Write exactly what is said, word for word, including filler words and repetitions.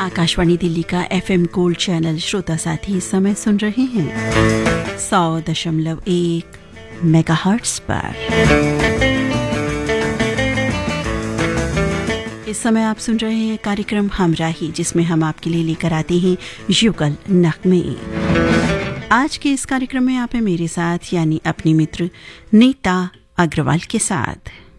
आकाशवाणी दिल्ली का FM gold channel श्रोता साथी इस समय सुन रहे हैं सौ दशमलव एक मेगाहर्ट्ज पर। इस समय आप सुन रहे हैं कार्यक्रम हमराही, जिसमें हम आपके लिए लेकर आते हैं युगल नगमे। आज के इस कार्यक्रम में आप हैं मेरे साथ, यानी अपनी मित्र नीता अग्रवाल के साथ।